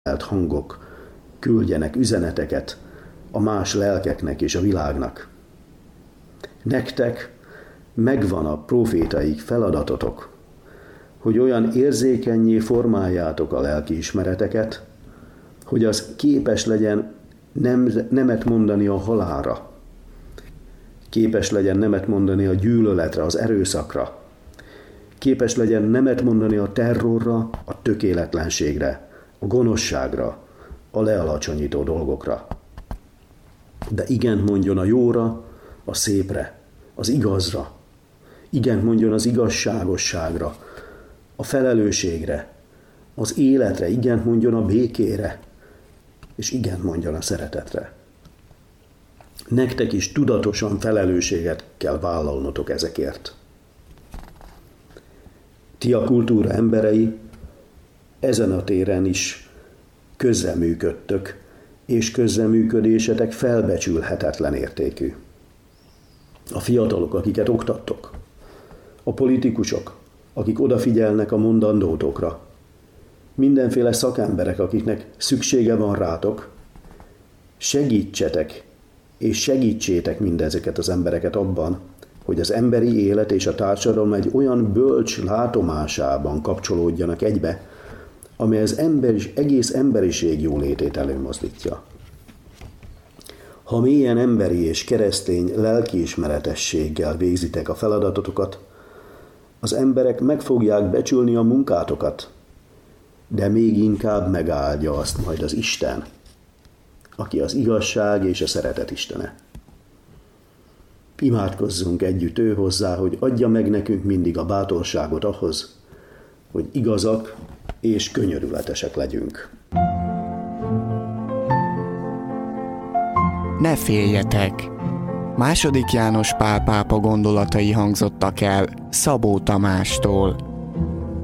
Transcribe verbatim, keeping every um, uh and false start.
hangok küldjenek üzeneteket a más lelkeknek és a világnak. Nektek megvan a profétaik feladatotok, hogy olyan érzékennyé formáljátok a lelkiismereteket, hogy az képes legyen nem, nemet mondani a halálra, képes legyen nemet mondani a gyűlöletre, az erőszakra, képes legyen nemet mondani a terrorra, a tökéletlenségre, a gonoszságra, a lealacsonyító dolgokra. De igent mondjon a jóra, a szépre, az igazra. Igent mondjon az igazságosságra, a felelősségre, az életre, igent mondjon a békére, és igent mondjon a szeretetre. Nektek is tudatosan felelősséget kell vállalnotok ezekért. Ti a kultúra emberei ezen a téren is közreműködtök, és közreműködésetek felbecsülhetetlen értékű. A fiatalok, akiket oktattok, a politikusok, akik odafigyelnek a mondandótokra, mindenféle szakemberek, akiknek szüksége van rátok, segítsetek és segítsétek mindezeket az embereket abban, hogy az emberi élet és a társadalom egy olyan bölcs látomásában kapcsolódjanak egybe, amely az ember, egész emberiség jólétét előmozdítja. Ha mélyen emberi és keresztény lelkiismeretességgel végzitek a feladatotokat, az emberek meg fogják becsülni a munkátokat, de még inkább megáldja azt majd az Isten, aki az igazság és a szeretet Istene. Imádkozzunk együtt ő hozzá, hogy adja meg nekünk mindig a bátorságot ahhoz, hogy igazak és könyörületesek legyünk. Ne féljetek! Második János Pál pápa gondolatai hangzottak el Szabó Tamástól.